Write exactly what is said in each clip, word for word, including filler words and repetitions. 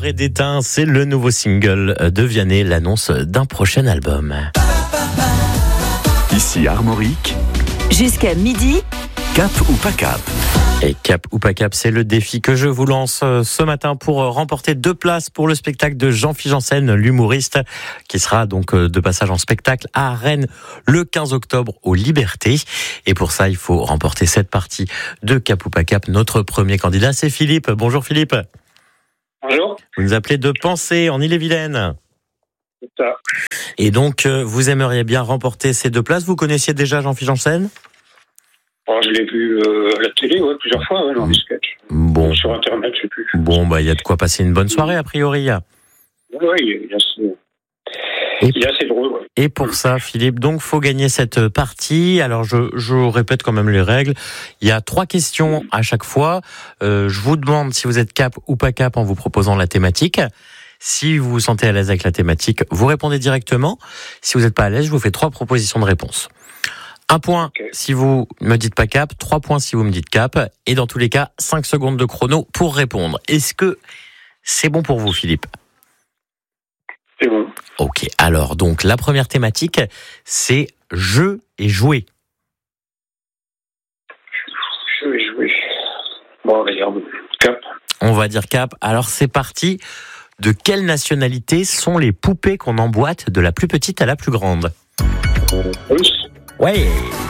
et d'étain, c'est le nouveau single de Vianney, l'annonce d'un prochain album. Ici Armorique. Jusqu'à midi. Cap ou pas cap? Et cap ou pas cap, c'est le défi que je vous lance ce matin pour remporter deux places pour le spectacle de Jean-Philippe Janssen, l'humoriste, qui sera donc de passage en spectacle à Rennes le quinze octobre aux Libertés. Et pour ça, il faut remporter cette partie de cap ou pas cap. Notre premier candidat, c'est Philippe. Bonjour Philippe. Bonjour. Vous nous appelez de Pensée en Ille-et-Vilaine. C'est ça. Et donc, vous aimeriez bien remporter ces deux places. Vous connaissiez déjà Jean-Philippe Janssen ? Bon, je l'ai vu euh, à la télé, ouais, plusieurs fois, ouais, dans des sketchs. Bon. Sur Internet, je sais plus. Bon, bah, il y a de quoi passer une bonne soirée, a priori. Oui, il est assez, Et, il est assez drôle, ouais. et pour ça, Philippe, donc, faut gagner cette partie. Alors, je, je répète quand même les règles. Il y a trois questions à chaque fois. Euh, je vous demande si vous êtes cap ou pas cap en vous proposant la thématique. Si vous vous sentez à l'aise avec la thématique, vous répondez directement. Si vous n'êtes pas à l'aise, je vous fais trois propositions de réponse. Un point okay. si vous me dites pas cap, trois points si vous me dites cap, et dans tous les cas, cinq secondes de chrono pour répondre. Est-ce que c'est bon pour vous, Philippe ? C'est bon. Ok, alors donc la première thématique, c'est jeu et jouer. Jeu et jouer. Bon, on va dire cap. On va dire cap. Alors c'est parti. De quelle nationalité sont les poupées qu'on emboîte de la plus petite à la plus grande ? Russe. Ouais.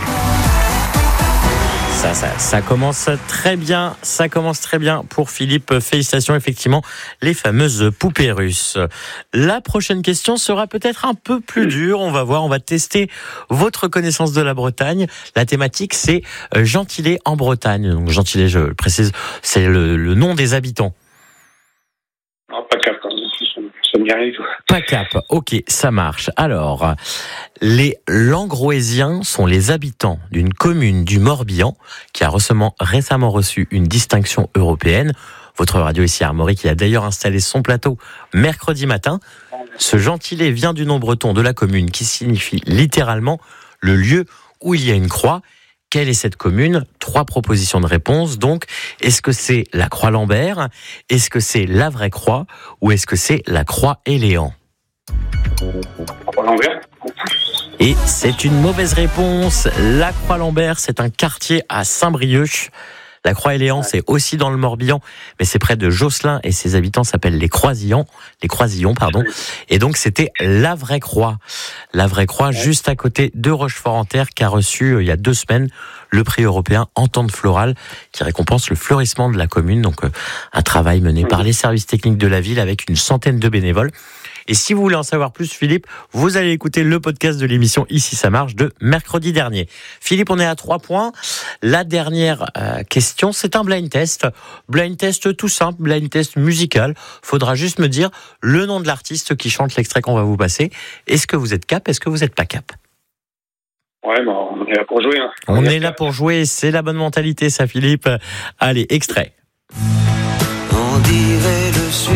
Ça, ça, ça commence très bien. Ça commence très bien pour Philippe. Félicitations, effectivement, les fameuses poupées russes. La prochaine question sera peut-être un peu plus dure. On va voir, on va tester votre connaissance de la Bretagne. La thématique, c'est Gentilé en Bretagne. Donc, Gentilé, je le précise, c'est le, le nom des habitants. Non, pas cap, quand même. Ça me dit rien du tout. Pas cap, ok, ça marche. Alors, les Langroésiens sont les habitants d'une commune du Morbihan qui a récemment, récemment reçu une distinction européenne. Votre radio ici, Armorique, qui a d'ailleurs installé son plateau mercredi matin. Ce gentilé vient du nom breton de la commune qui signifie littéralement le lieu où il y a une croix. Quelle est cette commune ? Trois propositions de réponse. Donc, est-ce que c'est la Croix-Lambert ? Est-ce que c'est la vraie Croix ? Ou est-ce que c'est la Croix-Éléan ? Croix-Lambert. Et c'est une mauvaise réponse. La Croix-Lambert, c'est un quartier à Saint-Brieuc. La Croix-Éléan, c'est aussi dans le Morbihan, mais c'est près de Josselin et ses habitants s'appellent les Croisillons, les Croisillons, pardon. Et donc, c'était la vraie Croix. La vraie Croix, juste à côté de Rochefort-en-Terre, qui a reçu, euh, il y a deux semaines, le prix européen Entente Florale, qui récompense le fleurissement de la commune. Donc, euh, un travail mené par les services techniques de la ville avec une centaine de bénévoles. Et si vous voulez en savoir plus, Philippe, vous allez écouter le podcast de l'émission Ici ça marche de mercredi dernier. Philippe, on est à trois points. La dernière euh, question, c'est un blind test. Blind test tout simple, blind test musical. Faudra juste me dire le nom de l'artiste qui chante l'extrait qu'on va vous passer. Est-ce que vous êtes cap ? Est-ce que vous êtes pas cap ? Ouais, bah, on est là pour jouer. Hein. On, on est là pour jouer, c'est la bonne mentalité, ça, Philippe. Allez, extrait. On dirait le sud.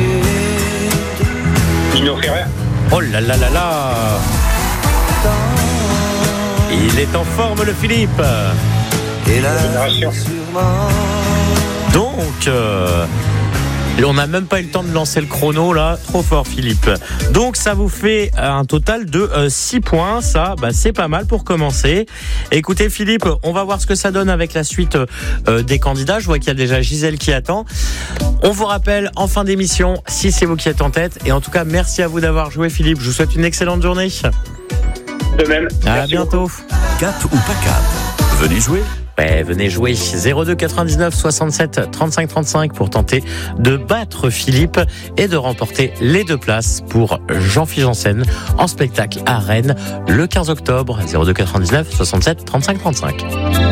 Nino Ferrer. Oh là là là là. Il est en forme, le Philippe. Et la Génération. Donc, euh, on n'a même pas eu le temps de lancer le chrono, là. Trop fort, Philippe. Donc, ça vous fait un total de euh, six points. Ça, bah, c'est pas mal pour commencer. Écoutez, Philippe, on va voir ce que ça donne avec la suite euh, des candidats. Je vois qu'il y a déjà Gisèle qui attend. On vous rappelle en fin d'émission si c'est vous qui êtes en tête. Et en tout cas, merci à vous d'avoir joué, Philippe. Je vous souhaite une excellente journée. De même. À Merci bientôt. beaucoup. Cap ou pas cap? Venez jouer. Ouais, venez jouer zéro deux quatre-vingt-dix-neuf soixante-sept trente-cinq trente-cinq pour tenter de battre Philippe et de remporter les deux places pour Jean-Philippe Janssen en spectacle à Rennes le quinze octobre. Zéro deux quatre-vingt-dix-neuf soixante-sept trente-cinq trente-cinq.